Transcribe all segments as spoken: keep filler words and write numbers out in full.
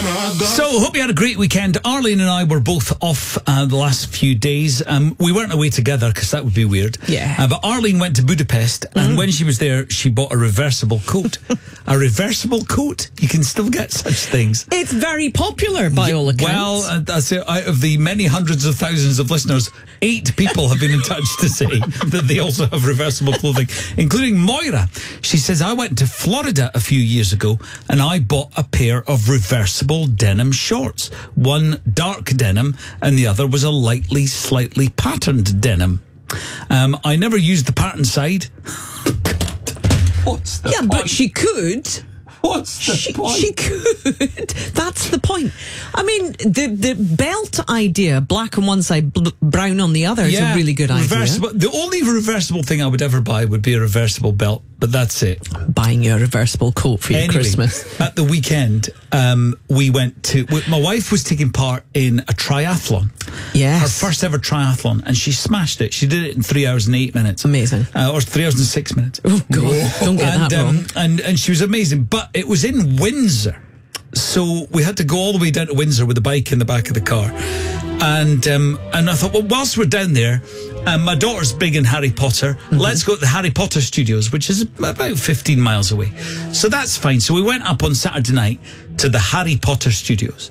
So, hope you had a great weekend. Arlene and I were both off uh, the last few days. Um, we weren't away together because that would be weird. Yeah. Uh, but Arlene went to Budapest, mm. and when she was there, she bought a reversible coat. A reversible coat? You can still get such things. It's very popular by yeah, all accounts. Well, uh, that's it. Out of the many hundreds of thousands of listeners, eight people have been in touch to say that they also have reversible clothing, including Moira. She says, I went to Florida a few years ago and I bought a pair of reversible denim shorts. One dark denim and the other was a lightly, slightly patterned denim. Um, I never used the pattern side. What's the Yeah, point? but she could. What's the she, point? She could. That's the point. I mean, the the belt idea, black on one side, bl- brown on the other, yeah, is a really good idea. Reversible. The only reversible thing I would ever buy would be a reversible belt, but that's it. Buying you a reversible coat for your Anyway, Christmas. At the weekend, um, we went to... My wife was taking part in a triathlon. Yes. Her first ever triathlon, and she smashed it. She did it in three hours and eight minutes. Amazing. Uh, or three hours and six minutes. Oh, God. Don't get and, that um, wrong. And, and she was amazing. But it was in Windsor. So we had to go all the way down to Windsor with the bike in the back of the car. And um, and I thought, well, whilst we're down there, um, my daughter's big in Harry Potter. Mm-hmm. Let's go to the Harry Potter studios, which is about fifteen miles away. So that's fine. So we went up on Saturday night to the Harry Potter studios.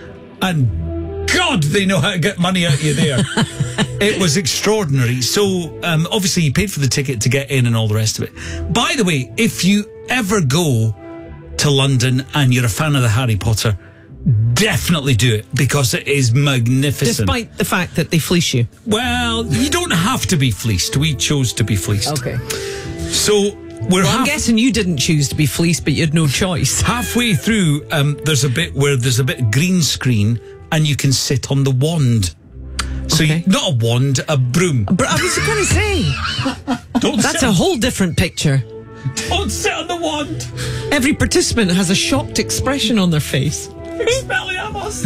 And God, they know how to get money out of you there. It was extraordinary. So um, obviously you paid for the ticket to get in and all the rest of it. By the way, if you ever go to London and you're a fan of the Harry Potter, definitely do it because it is magnificent. Despite the fact that they fleece you. Well, you don't have to be fleeced. We chose to be fleeced. Okay. So we're Well, half- I'm guessing you didn't choose to be fleeced, but you had no choice. halfway through. Um, there's a bit where there's a bit of green screen and you can sit on the wand. So Okay. you, not a wand, a broom. But I was going to say, Don't that's sit, a whole different picture. don't sit on the wand. Every participant has a shocked expression on their face. Expelliarmus.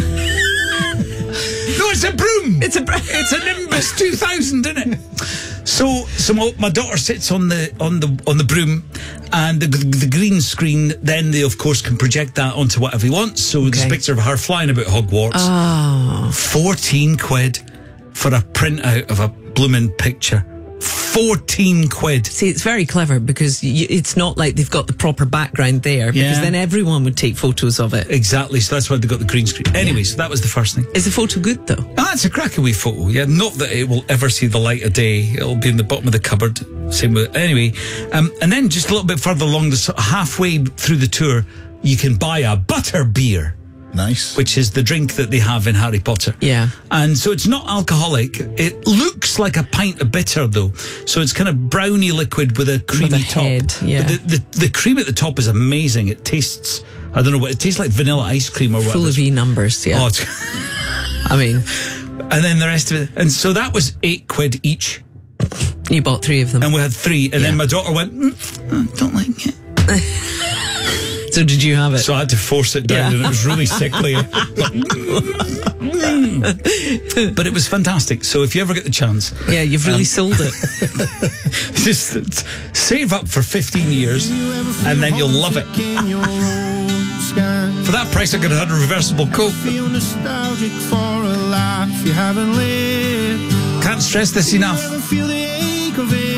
No, it's a broom. It's a br- It's a Nimbus two thousand, isn't it? So, so my, my daughter sits on the on the on the broom, and the, the green screen. Then they, of course, can project that onto whatever he wants. So there's a Okay. picture of her flying about Hogwarts. Oh. Fourteen quid for a printout of a blooming picture. Fourteen quid. See, it's very clever because y- it's not like they've got the proper background there, because Yeah. then everyone would take photos of it. Exactly. So that's why they got the green screen. Anyway, so that was the first thing. Is the photo good though? Ah, it's a crackaway photo. Yeah, not that it will ever see the light of day. It'll be in the bottom of the cupboard. Same with anyway. Um, and then just a little bit further along, the sort of halfway through the tour, you can buy a butter beer. Nice. Which is the drink that they have in Harry Potter. Yeah. And so it's not alcoholic. It looks like a pint of bitter, though. So it's kind of browny liquid with a creamy a top. head, yeah. But the, the, the cream at the top is amazing. It tastes, I don't know what, it tastes like vanilla ice cream or whatever. Full of E numbers, yeah. Oh, it's I mean, and then the rest of it. And so that was eight quid each. you bought three of them. And we had three. And Yeah. then my daughter went, mm, I don't like it. So did you have it? So I had to force it down, Yeah. and it was really sickly. But it was fantastic. So if you ever get the chance, yeah, you've really Um, sold it. just save up for fifteen years, and then you'll love it. For that price, I could have had a reversible coat. Feel nostalgic for a life you haven't lived. Can't stress this enough. Never feel the ache of it.